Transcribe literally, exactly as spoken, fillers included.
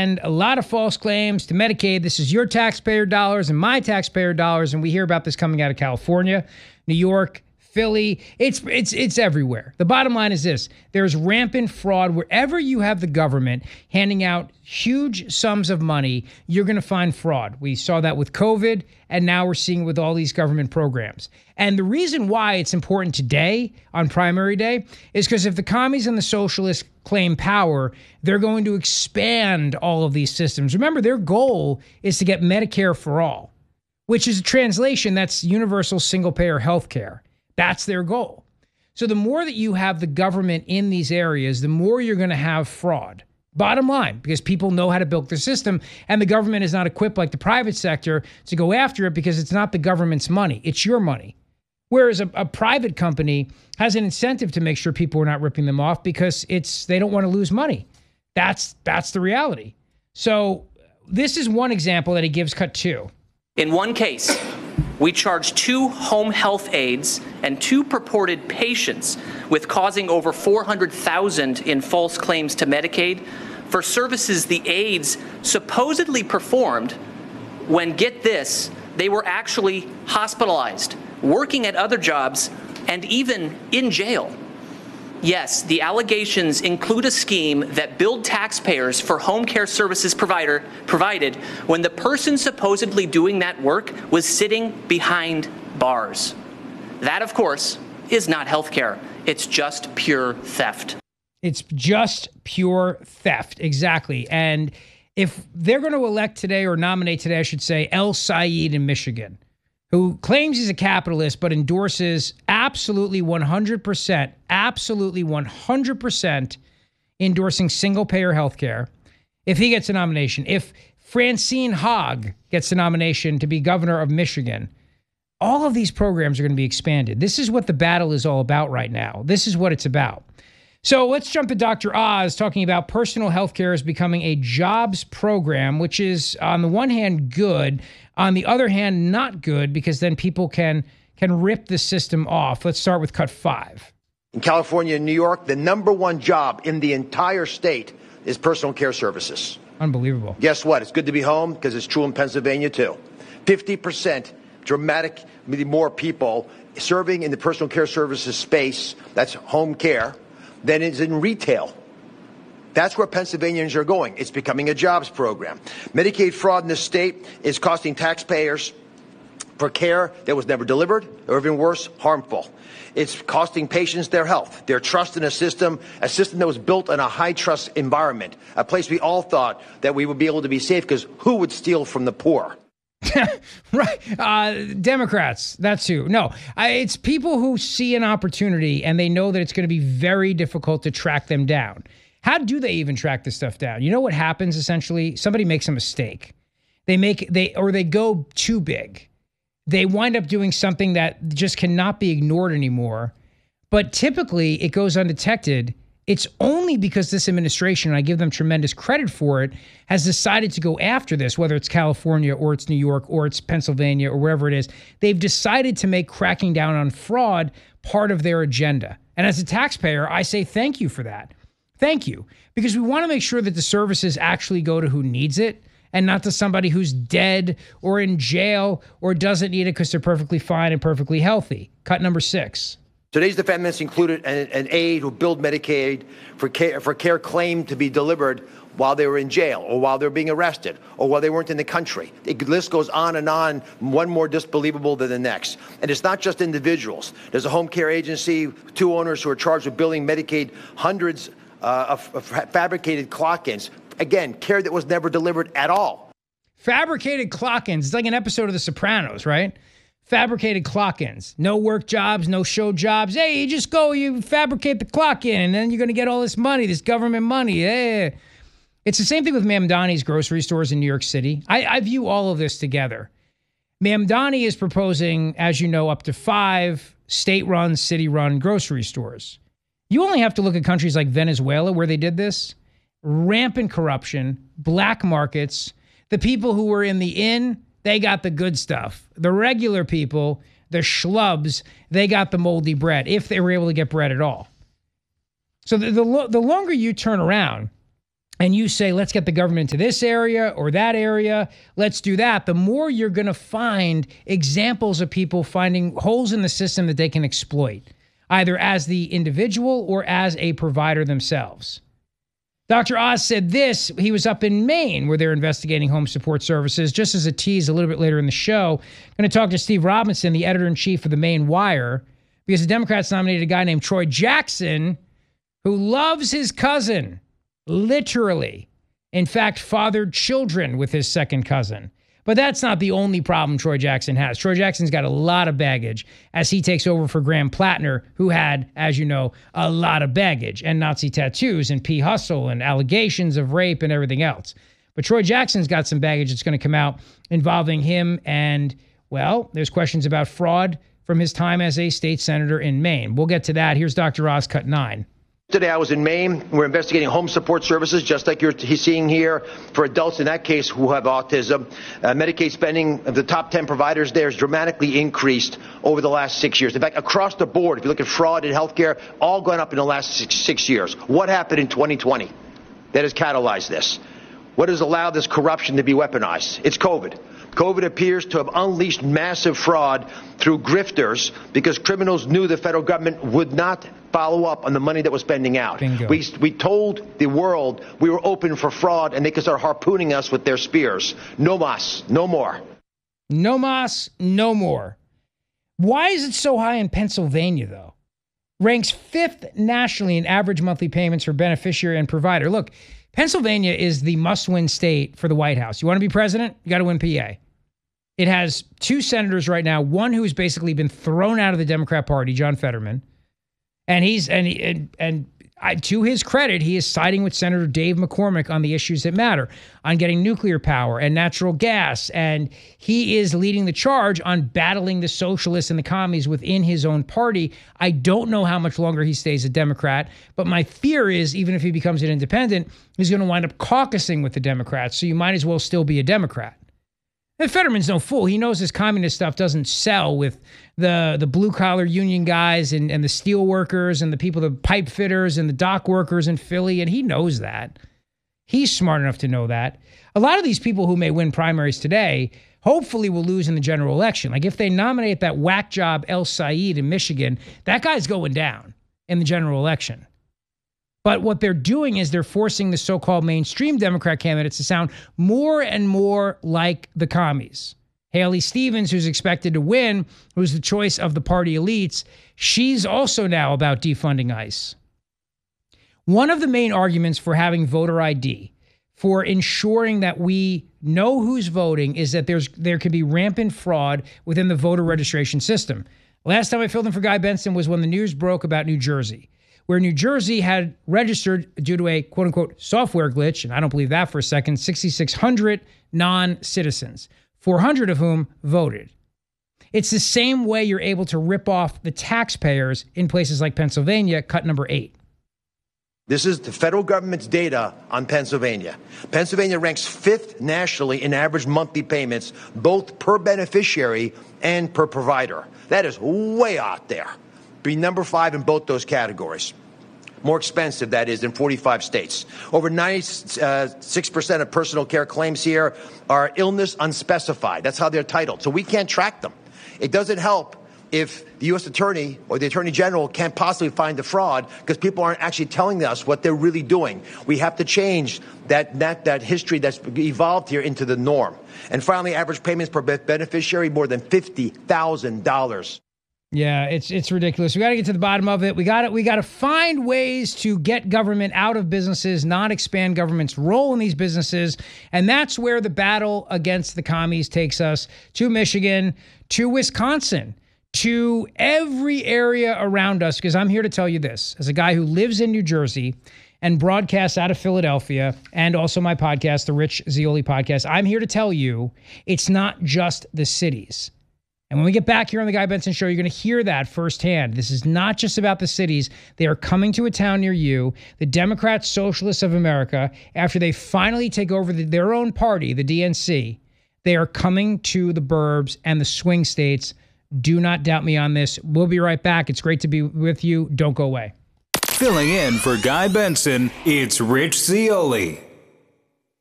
send a lot of false claims to Medicaid. This is your taxpayer dollars and my taxpayer dollars. And we hear about this coming out of California, New York, Philly. It's it's it's everywhere. The bottom line is this. There's rampant fraud. Wherever you have the government handing out huge sums of money, you're going to find fraud. We saw that with COVID, and now we're seeing it with all these government programs. And the reason why it's important today on primary day is because if the commies and the socialists claim power, they're going to expand all of these systems. Remember, their goal is to get Medicare for all, which is a translation that's universal single-payer health care. That's their goal. So the more that you have the government in these areas, the more you're going to have fraud. Bottom line, because people know how to build the system, and the government is not equipped like the private sector to go after it because it's not the government's money. It's your money. Whereas a, a private company has an incentive to make sure people are not ripping them off because it's they don't want to lose money. That's that's the reality. So this is one example that he gives, cut two. In one case, we charged two home health aides and two purported patients with causing over four hundred thousand dollars in false claims to Medicaid for services the aides supposedly performed when, get this, they were actually hospitalized, working at other jobs, and even in jail. Yes, the allegations include a scheme that billed taxpayers for home care services provider provided when the person supposedly doing that work was sitting behind bars. That, of course, is not health care. It's just pure theft. It's just pure theft. Exactly. And if they're going to elect today or nominate today, I should say, El Sayed in Michigan, who claims he's a capitalist but endorses absolutely one hundred percent, absolutely one hundred percent endorsing single-payer health care, if he gets a nomination, if Francine Hogg gets a nomination to be governor of Michigan, all of these programs are going to be expanded. This is what the battle is all about right now. This is what it's about. So let's jump to Doctor Oz talking about personal health care is becoming a jobs program, which is on the one hand good, on the other hand not good, because then people can can rip the system off. Let's start with cut five. In California and New York, the number one job in the entire state is personal care services. Unbelievable. Guess what? It's good to be home because it's true in Pennsylvania too. fifty percent dramatically more people serving in the personal care services space, that's home care, than is in retail. That's where Pennsylvanians are going. It's becoming a jobs program. Medicaid fraud in this state is costing taxpayers for care that was never delivered, or even worse, harmful. It's costing patients their health, their trust in a system, a system that was built in a high-trust environment, a place we all thought that we would be able to be safe because who would steal from the poor? Right. Uh, Democrats, that's who. No, I, it's people who see an opportunity and they know that it's going to be very difficult to track them down. How do they even track this stuff down? You know what happens essentially? Somebody makes a mistake. They make they or they go too big. They wind up doing something that just cannot be ignored anymore. But typically it goes undetected. It's only because this administration, and I give them tremendous credit for it, has decided to go after this, whether it's California or it's New York or it's Pennsylvania or wherever it is. They've decided to make cracking down on fraud part of their agenda. And as a taxpayer, I say thank you for that. Thank you. Because we want to make sure that the services actually go to who needs it and not to somebody who's dead or in jail or doesn't need it because they're perfectly fine and perfectly healthy. Cut number six. Today's defendants included an, an aide who billed Medicaid for care, for care claimed to be delivered while they were in jail or while they were being arrested or while they weren't in the country. The list goes on and on, one more disbelievable than the next. And it's not just individuals. There's a home care agency, two owners who are charged with billing Medicaid hundreds uh, of, of fabricated clock-ins. Again, care that was never delivered at all. Fabricated clock-ins. It's like an episode of The Sopranos, right? Fabricated clock-ins. No work jobs, no show jobs. Hey, you just go, you fabricate the clock in, and then you're going to get all this money, this government money. Hey. It's the same thing with Mamdani's grocery stores in New York City. I, I view all of this together. Mamdani is proposing, as you know, up to five state-run, city-run grocery stores. You only have to look at countries like Venezuela where they did this. Rampant corruption, black markets, the people who were in the inn, they got the good stuff. The regular people, the schlubs, they got the moldy bread, if they were able to get bread at all. So the, the, the longer you turn around and you say, let's get the government to this area or that area, let's do that, the more you're going to find examples of people finding holes in the system that they can exploit, either as the individual or as a provider themselves. Doctor Oz said this. He was up in Maine where they're investigating home support services. Just as a tease a little bit later in the show, I'm going to talk to Steve Robinson, the editor-in-chief of the Maine Wire, because the Democrats nominated a guy named Troy Jackson who loves his cousin. Literally. In fact, fathered children with his second cousin. But that's not the only problem Troy Jackson has. Troy Jackson's got a lot of baggage as he takes over for Graham Plattner, who had, as you know, a lot of baggage and Nazi tattoos and P. Hustle and allegations of rape and everything else. But Troy Jackson's got some baggage that's going to come out involving him. And, well, there's questions about fraud from his time as a state senator in Maine. We'll get to that. Here's Doctor Oz, cut nine. Today I was in Maine. We're investigating home support services, just like you're seeing here, for adults in that case who have autism. Uh, Medicaid spending of the top ten providers there has dramatically increased over the last six years. In fact, across the board, if you look at fraud in healthcare, all gone up in the last six, six years. What happened in twenty twenty that has catalyzed this? What has allowed this corruption to be weaponized? It's COVID. COVID appears to have unleashed massive fraud through grifters because criminals knew the federal government would not follow up on the money that was spending out. Bingo. We we told the world we were open for fraud and they could start harpooning us with their spears. No mas, no more. No mas, no more. Why is it so high in Pennsylvania, though? Ranks fifth nationally in average monthly payments for beneficiary and provider. Look, Pennsylvania is the must-win state for the White House. You want to be president? You got to win P A. It has two senators right now, one who's basically been thrown out of the Democrat Party, John Fetterman. And he's and and, and I, to his credit, he is siding with Senator Dave McCormick on the issues that matter, on getting nuclear power and natural gas. And he is leading the charge on battling the socialists and the commies within his own party. I don't know how much longer he stays a Democrat, but my fear is even if he becomes an independent, he's going to wind up caucusing with the Democrats. So you might as well still be a Democrat. And Fetterman's no fool. He knows this communist stuff doesn't sell with the, the blue-collar union guys and, and the steel workers and the people, the pipe fitters and the dock workers in Philly, and he knows that. He's smart enough to know that. A lot of these people who may win primaries today hopefully will lose in the general election. Like if they nominate that whack job El Said in Michigan, that guy's going down in the general election. But what they're doing is they're forcing the so-called mainstream Democrat candidates to sound more and more like the commies. Haley Stevens, who's expected to win, who's the choice of the party elites, she's also now about defunding ICE. One of the main arguments for having voter I D, for ensuring that we know who's voting, is that there's there could be rampant fraud within the voter registration system. Last time I filled in for Guy Benson was when the news broke about New Jersey, where New Jersey had registered due to a quote-unquote software glitch, and I don't believe that for a second, six thousand six hundred non-citizens, four hundred of whom voted. It's the same way you're able to rip off the taxpayers in places like Pennsylvania, cut number eight. This is the federal government's data on Pennsylvania. Pennsylvania ranks fifth nationally in average monthly payments, both per beneficiary and per provider. That is way out there. Be number five in both those categories. More expensive, that is, than forty-five states. Over ninety-six percent of personal care claims here are illness unspecified. That's how they're titled. So we can't track them. It doesn't help if the U S attorney or the attorney general can't possibly find the fraud because people aren't actually telling us what they're really doing. We have to change that, that, that history that's evolved here into the norm. And finally, average payments per beneficiary, more than fifty thousand dollars. Yeah, it's it's ridiculous. We got to get to the bottom of it. We got to we got to find ways to get government out of businesses, not expand government's role in these businesses, and that's where the battle against the commies takes us to Michigan, to Wisconsin, to every area around us. Because I'm here to tell you this, as a guy who lives in New Jersey and broadcasts out of Philadelphia, and also my podcast, the Rich Zeoli Podcast, I'm here to tell you it's not just the cities. And when we get back here on the Guy Benson Show, you're going to hear that firsthand. This is not just about the cities. They are coming to a town near you. The Democrat Socialists of America, after they finally take over the, their own party, the D N C, they are coming to the burbs and the swing states. Do not doubt me on this. We'll be right back. It's great to be with you. Don't go away. Filling in for Guy Benson, it's Rich Zeoli.